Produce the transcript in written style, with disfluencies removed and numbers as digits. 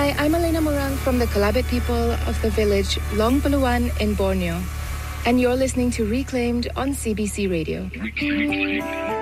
Hi, I'm Elena Morang from the Kalabit people of the village Long Buluan in Borneo. And you're listening to Reclaimed on CBC Radio.